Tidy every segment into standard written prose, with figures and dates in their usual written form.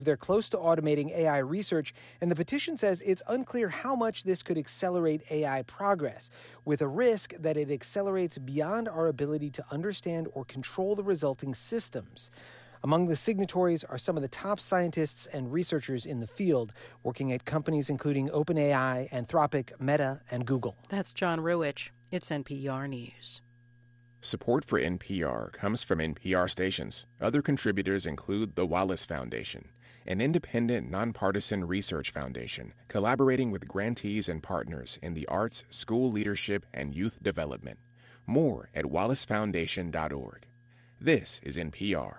They're close to automating AI research, and the petition says it's unclear how much this could accelerate AI progress, with a risk that it accelerates beyond our ability to understand or control the resulting systems. Among the signatories are some of the top scientists and researchers in the field, working at companies including OpenAI, Anthropic, Meta, and Google. That's John Ruwitch. It's NPR News. Support for NPR comes from NPR stations. Other contributors include the Wallace Foundation, an independent, nonpartisan research foundation collaborating with grantees and partners in the arts, school leadership, and youth development. More at wallacefoundation.org. This is NPR.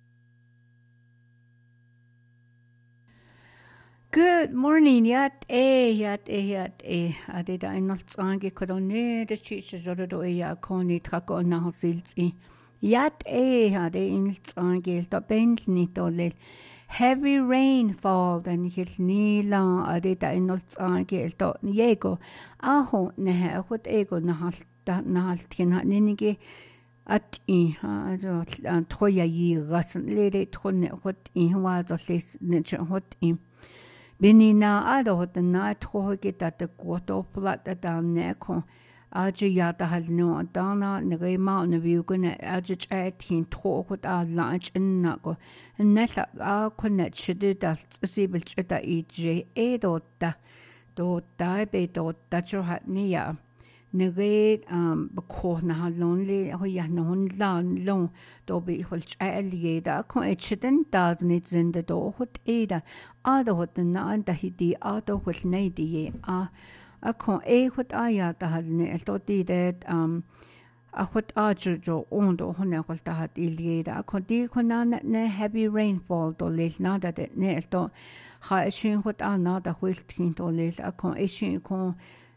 Good morning, yat Adida inoltsangi kodone the chicha jordo ya koni trako na silti. Yat ade inoltsangi to bendni tole. Heavy rainfall dan hil nila adida inoltsangi to yego. Aho nehe hot ego nahaltina ninige at also troya yi rasen lede tronne hot in was of this nature hot in. Binina adot na trohget at the quarter flat down neko. Ajiyata had no dana nere mountain view gonna ajit 18 trohut a lunch and nago. And neta a connection that sibel cheta ej edota do dibe dot that your hat near. Nere bako na lonely ho ya no long do be holch alieda ko echiden dadnit in the do hot eda ada hot na anda hidi ada hot neidi a ko hot aya da halne to didet a hot ajo on do hone hol da hat ilieda ko di ko na ne heavy rainfall do le na da ne to ha shin hot ana da hol tin do le a ko shin ko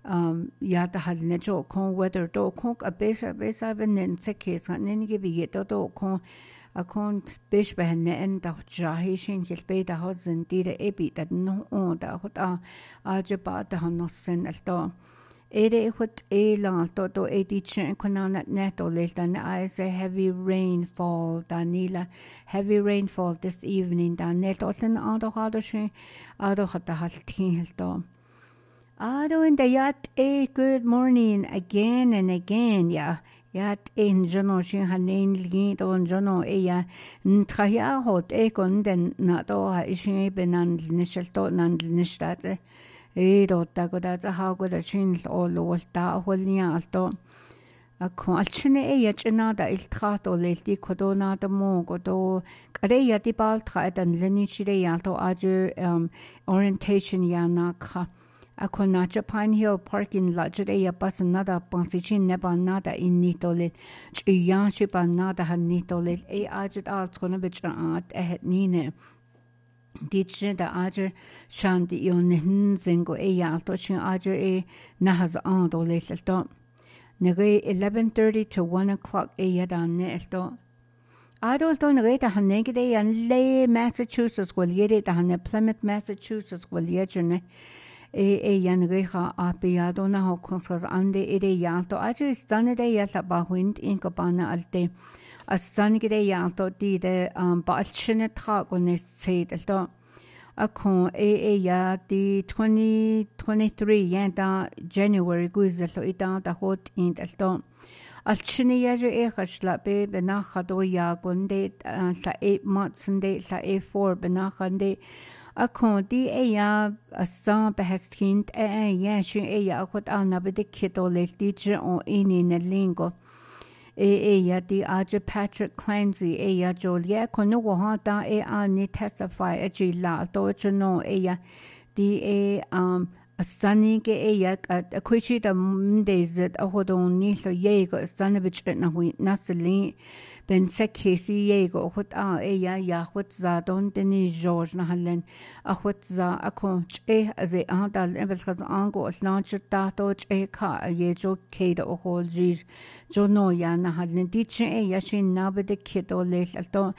yata halne jo kon weather do kon a besa benen sekes nenige bi do kon a kon bish behne en da jahishin hil be da hozen dire ebi da no on da hot a je ba da no sen alto ere hot e la to edi chen konana neto le dan I say heavy rainfall danila heavy rainfall this evening da neto den ado hado shin ado hata haltin helto Ado in the yat good morning again and again, yeah. Yat in jono shin hanin ligin on jono ya ntraya hot kon den nato ha ishin benan nishal to nan nishtate do tagoda ha go da shin all volta holnia alto akon alchine ya chinada il trato le di kodona da mo godo kare ya di bal tra dan lenishire ya to aju orientation ya nakha Akonacha Pine Hill parking lot today a bus another Bonsichin neba nada in Nitolit, Chiyanship and nada han Nitolit, a ajit alt konabich art ahet nine. Ditche the ajer shanti yon zingo a yaltoshin ajer a nahaz aunt or little dot. Nere 11:30 to 1 o'clock a yadan nesto. I don't know the Hanegade and lay Massachusetts will yet it and Plymouth, Massachusetts will yet yan recha apiado na hokonsas ande ide yalto aju stanide yalla bahuint in kabana alte astanige yalto di de balchine tragones sedelto akon ya di 2023 yanda January guzelo ita da hot in delto alchine yaje khashla be benachado ya gonde la 8 months inde la A4 benachande Akon di ya asan behestint ya shin ya akot ana bedikito le teacher on ini na lingo ya di aja Patrick Clancy ya Jolia kono wa da ani testify la do no ya di asani ke ya akwishi da mundes ahodon ni so yego stanabich na wi nasli ben sekesi yego hot ya hot za don deni George na halen a hot za akon che az dal ebel khaz ango launch ta to che ka ye jo ke da hol ji jo no ya na halen di che ya shin na be de kito le to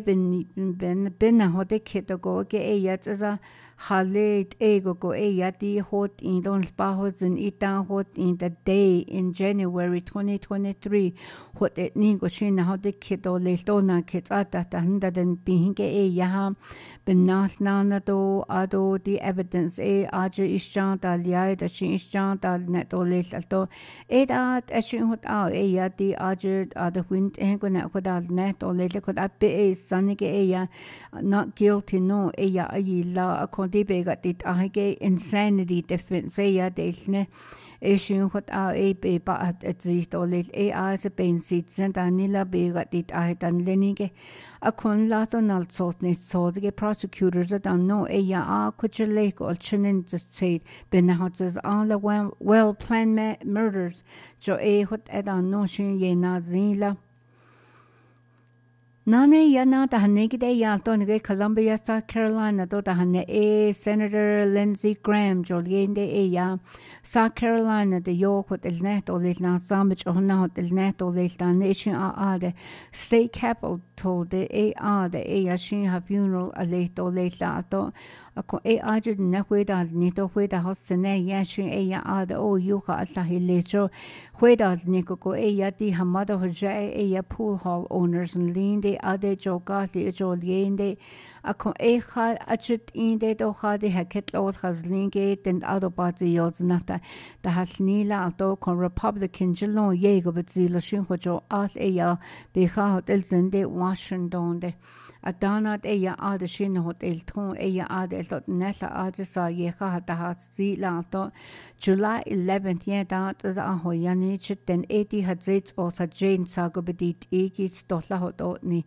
ben hot de kito go ke ya za halet ego go ya di di hot in don spahot in itan hot in the day in January 2023 hot et ni go shin how de kid o le dona kid ata ta handa den bihinge e yaha benas nana do ado the evidence e aje ishan ta liai da shin ishan ta net o le to e da shin hot a e ya di aje ada wind en go na ko da net o le ko da be e sanige e ya not guilty no e ya ai la a kon di be ga dit a ge insanity defense e ya de e shin hot a e be ba at zist o le e a se ben sit sent anila be ga dit a dan lenige a kon la to nal sort ne so the prosecutors that no e ya a kuchele ko chinin just said ben hot as all the well planned murders jo e hot at no shin ye na zila Nane yana da hanegide ya to nge Columbia, South Carolina do da hane e Senator Lindsey Graham joliende e ya South Carolina de yo hot el net o le na samich o na hot el net o le da nation a de state capital de e a de e ya shin ha funeral a le to le la to ko e a de na hwe da ni to hwe da hot sene ya shin e ya a de o yu ka la hi le cho hwe da ni ko e ya di hamada ho ja e ya pool hall owners and lean ade jogati joliende a ko e kha achit inde do khadi haket lo khazlinge den ado party yoznata da hasnila to kon Republican jilon yego bezilo shin khojo al e ya be kha hotel zende Washington de Adana e ya ade shin hotel tron e ya ade dot neta ade sa ye kha da hat si la to July 11th ya da az a ho yani chiten 80 hadzits o sa jane sa go bedit e ki stotla hot ni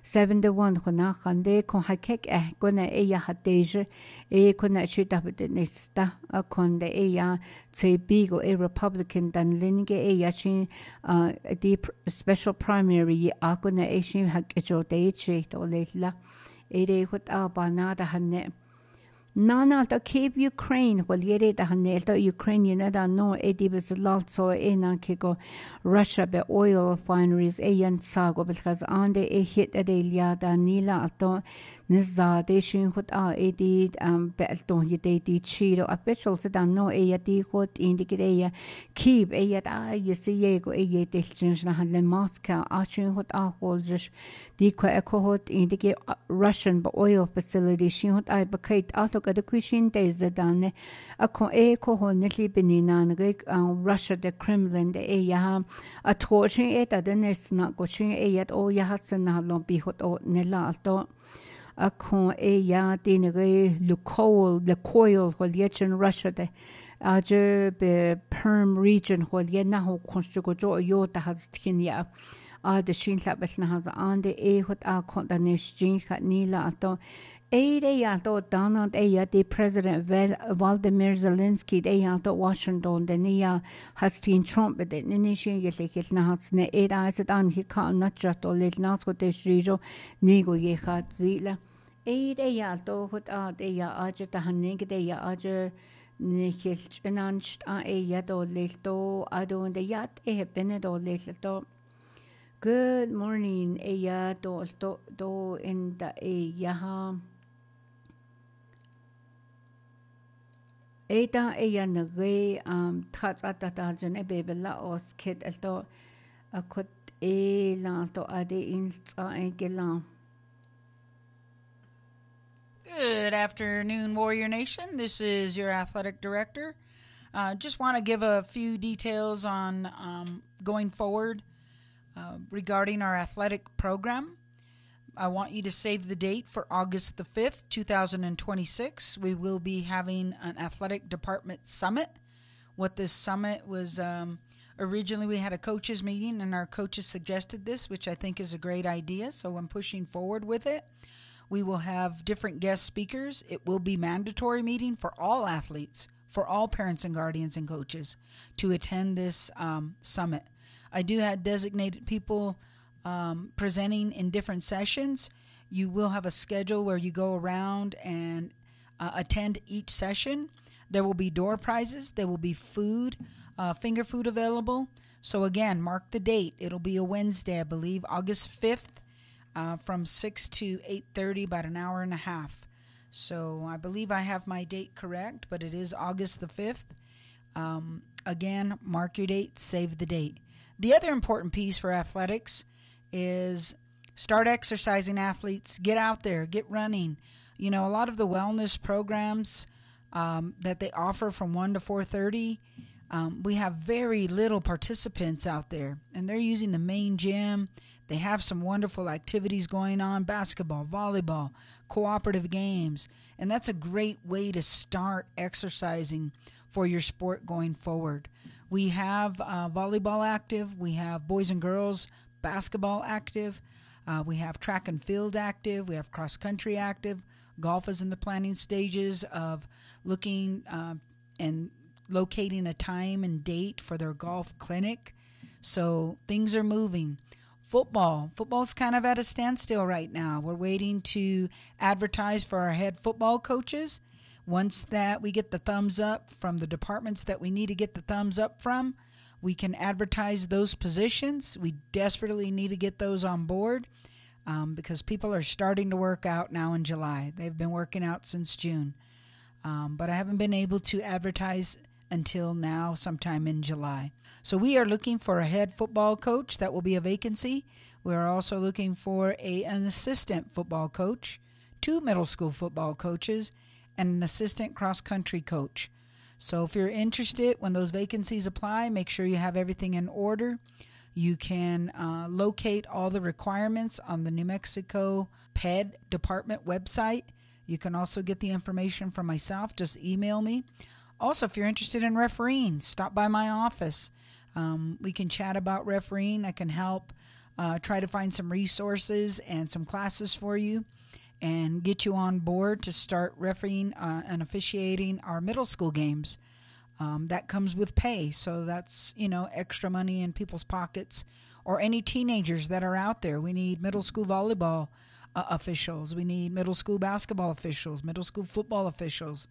71 khona khande kon hakek kona e ya hateje e kona chita bede nesta akonde e ya tse bigo e Republican dan linge e ya shin the special primary akona e shin hakejo de che to la e de hot abana da hanne Nana to keep Ukraine well yere da hanne to Ukrainian da no e di bis also e na kiko Russia be oil refineries e yan sago because ande e hit de ya da nila to nizza de shin hot e di be to yete di chiro officials da no e ya di hot indicate ya keep e ya da you see ye go e ye de na hanle Moscow a shin hot hol just di ko e ko hot indicate Russian be oil facility shin hot I bakait auto the Kushin days dane a ko e ko honetli benina nge Russia the Kremlin de e ya a toshin e da denes na go shin e yat o ya hatsen na lo bi hot o nela to a ko e ya dinge le coil hol yetchen Russia de a je be Perm region hol ye na ho konstrugo jo yo da has tkin ya a de shin label na has ande e hot a kon da ne shin khat nila to Eide to Donald the President Vladimir Zelensky to Washington the nia has seen Trump the ninishin yelekil na hatsne as an he can not just all it not what they shrijo nigo ye hat zila Eide to hot aja ta hanig de aja nichil chenanst a to lilto ado the yat benedo lilto Good morning do in the yaha Eta eya nage tat jane bebela os kid alto akut e la to ade insta engela. Good afternoon, Warrior Nation. This is your athletic director. Just want to give a few details on going forward regarding our athletic program. I want you to save the date for August the 5th, 2026. We will be having an athletic department summit. What this summit was, originally we had a coaches meeting and our coaches suggested this, which I think is a great idea. So I'm pushing forward with it. We will have different guest speakers. It will be mandatory meeting for all athletes, for all parents and guardians and coaches to attend this summit. I do have designated people presenting in different sessions. You will have a schedule where you go around and attend each session. There will be door prizes. There will be food, finger food available. So again, mark the date. It'll be a Wednesday, I believe, August 5th from 6 to 8:30, about an hour and a half. So I believe I have my date correct, but it is August the 5th. Again, mark your date, save the date. The other important piece for athletics is start exercising, athletes. Get out there, get running. A lot of the wellness programs that they offer from 1 to 4:30, we have very little participants out there, and they're using the main gym. They have some wonderful activities going on, basketball, volleyball, cooperative games, and that's a great way to start exercising for your sport going forward. We have volleyball active, we have boys and girls basketball active, we have track and field active, we have cross country active. Golf is in the planning stages of looking and locating a time and date for their golf clinic. So things are moving. Football's kind of at a standstill right now. We're waiting to advertise for our head football coaches. Once that we get the thumbs up from the departments that we need to get the thumbs up from, we can advertise those positions. We desperately need to get those on board because people are starting to work out now in July. They've been working out since June. But I haven't been able to advertise until now, sometime in July. So we are looking for a head football coach. That will be a vacancy. We are also looking for an assistant football coach, 2 middle school football coaches, and an assistant cross-country coach. So if you're interested, when those vacancies apply, make sure you have everything in order. You can locate all the requirements on the New Mexico PED Department website. You can also get the information from myself. Just email me. Also, if you're interested in refereeing, stop by my office. We can chat about refereeing. I can help try to find some resources and some classes for you and get you on board to start refereeing and officiating our middle school games. That comes with pay, so that's, extra money in people's pockets. Or any teenagers that are out there. We need middle school volleyball officials. We need middle school basketball officials, middle school football officials.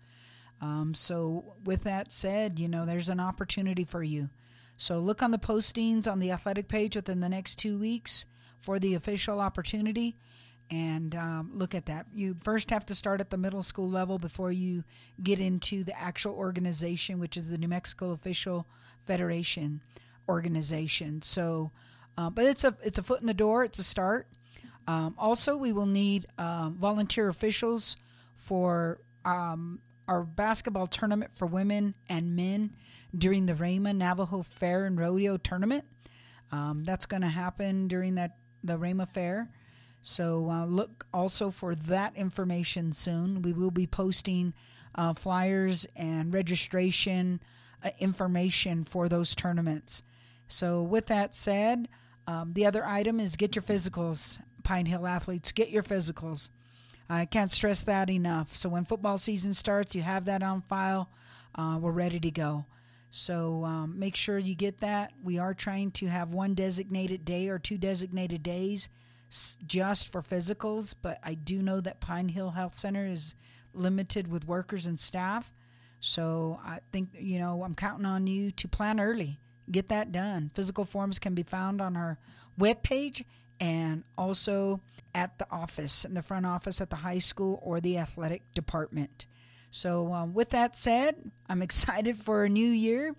So with that said, there's an opportunity for you. So look on the postings on the athletic page within the next 2 weeks for the official opportunity. And look at that. You first have to start at the middle school level before you get into the actual organization, which is the New Mexico Official Federation organization. So, but it's a foot in the door. It's a start. Also, we will need volunteer officials for our basketball tournament for women and men during the Rama Navajo Fair and Rodeo Tournament. That's going to happen during the Rama Fair. So look also for that information soon. We will be posting flyers and registration information for those tournaments. So with that said, the other item is get your physicals. Pine Hill athletes, get your physicals. I can't stress that enough. So when football season starts, you have that on file. We're ready to go. So make sure you get that. We are trying to have 1 designated day or 2 designated days just for physicals, but I do know that Pine Hill Health Center is limited with workers and staff. So I think, I'm counting on you to plan early. Get that done. Physical forms can be found on our webpage and also at the office, in the front office at the high school or the athletic department. So with that said, I'm excited for a new year.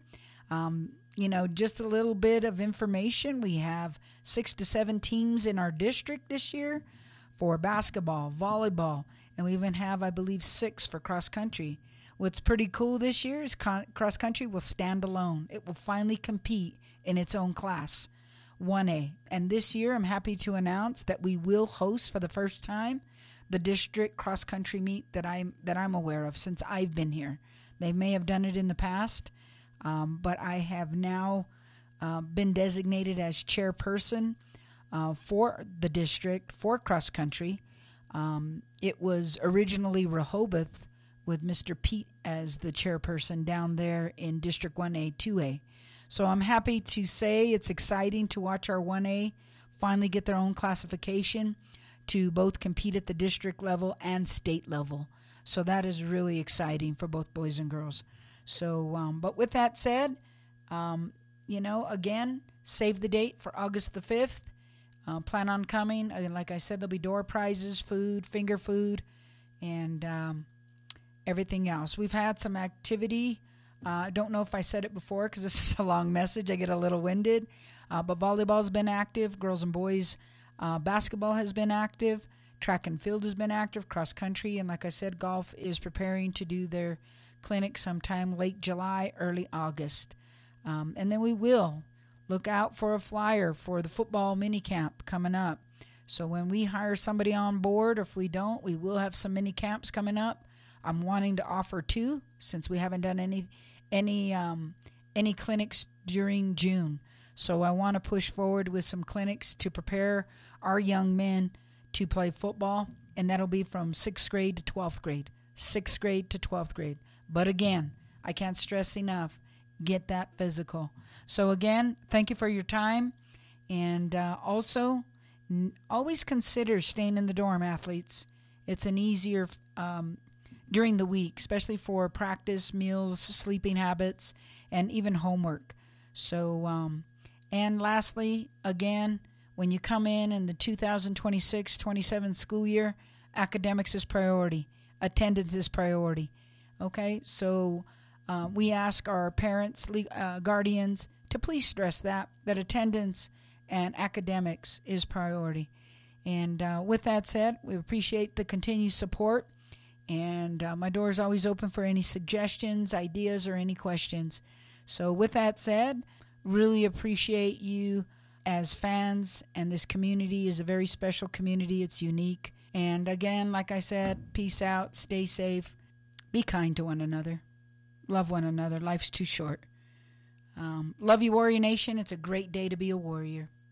Just a little bit of information. We have 6 to 7 teams in our district this year for basketball, volleyball, and we even have, I believe, 6 for cross country. What's pretty cool this year is cross country will stand alone. It will finally compete in its own class, 1A. And this year, I'm happy to announce that we will host for the first time the district cross country meet that I'm aware of since I've been here. They may have done it in the past, but I have now been designated as chairperson for the district for cross country. It was originally Rehoboth with Mr. Pete as the chairperson down there in District 1A, 2A. So I'm happy to say it's exciting to watch our 1A finally get their own classification to both compete at the district level and state level. So that is really exciting for both boys and girls. So, but with that said, again, save the date for August the 5th. Plan on coming. Like I said, there'll be door prizes, food, finger food, and everything else. We've had some activity. I don't know if I said it before because this is a long message. I get a little winded. But volleyball's been active. Girls and boys basketball has been active. Track and field has been active. Cross country. And like I said, golf is preparing to do their clinic sometime late July, early August. And then we will look out for a flyer for the football mini camp coming up. So when we hire somebody on board, or if we don't, we will have some mini camps coming up. I'm wanting to offer 2 since we haven't done any clinics during June. So I want to push forward with some clinics to prepare our young men to play football, and that'll be from 6th grade to 12th grade. 6th grade to 12th grade. But again, I can't stress enough, get that physical. So again, thank you for your time, and also always consider staying in the dorm, athletes. It's an easier during the week, especially for practice, meals, sleeping habits, and even homework. So, and lastly, again, when you come in the 2026-27 school year, academics is priority. Attendance is priority. Okay, so we ask our parents, guardians, to please stress that attendance and academics is priority. And with that said, we appreciate the continued support. And my door is always open for any suggestions, ideas, or any questions. So with that said, really appreciate you as fans, and this community is a very special community. It's unique. And again, like I said, peace out, stay safe, be kind to one another, love one another. Life's too short. Love you, Warrior Nation. It's a great day to be a warrior.